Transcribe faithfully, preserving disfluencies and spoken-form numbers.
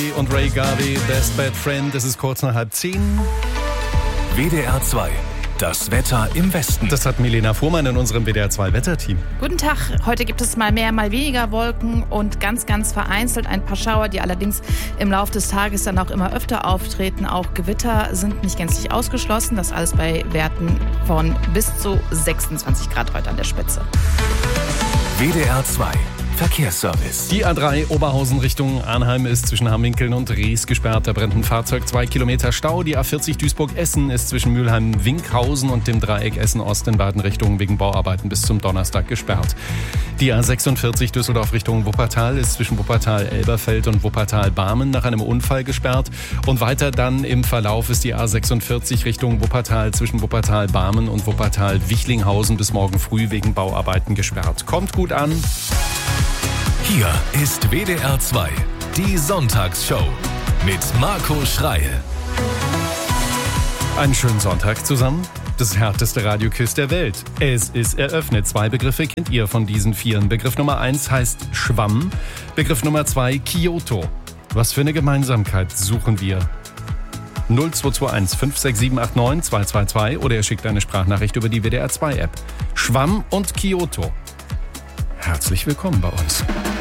Und Ray Garvey, Best Bad Friend. Es ist kurz nach halb zehn. W D R zwei, das Wetter im Westen. Das hat Milena Fuhrmann in unserem W D R zwei Wetterteam. Guten Tag. Heute gibt es mal mehr, mal weniger Wolken und ganz, ganz vereinzelt ein paar Schauer, die allerdings im Laufe des Tages dann auch immer öfter auftreten. Auch Gewitter sind nicht gänzlich ausgeschlossen. Das alles bei Werten von bis zu sechsundzwanzig Grad heute an der Spitze. W D R zwei Verkehrsservice. Die A drei Oberhausen Richtung Arnheim ist zwischen Hamminkeln und Ries gesperrt. Da brennt ein Fahrzeug, zwei Kilometer Stau. Die A vierzig Duisburg-Essen ist zwischen Mülheim-Winkhausen und dem Dreieck Essen-Ost in beiden Richtungen wegen Bauarbeiten bis zum Donnerstag gesperrt. Die A sechsundvierzig Düsseldorf Richtung Wuppertal ist zwischen Wuppertal-Elberfeld und Wuppertal-Barmen nach einem Unfall gesperrt. Und weiter dann im Verlauf ist die A sechsundvierzig Richtung Wuppertal zwischen Wuppertal-Barmen und Wuppertal-Wichlinghausen bis morgen früh wegen Bauarbeiten gesperrt. Kommt gut an. Hier ist W D R zwei, die Sonntagsshow mit Marco Schreil. Einen schönen Sonntag zusammen. Das härteste Radioquiz der Welt. Es ist eröffnet. Zwei Begriffe kennt ihr von diesen vieren. Begriff Nummer eins heißt Schwamm. Begriff Nummer zwei Kyoto. Was für eine Gemeinsamkeit suchen wir? null zwei zwei eins fünf sechs sieben acht neun zwei zwei zwei oder ihr schickt eine Sprachnachricht über die W D R zwei App. Schwamm und Kyoto. Herzlich willkommen bei uns.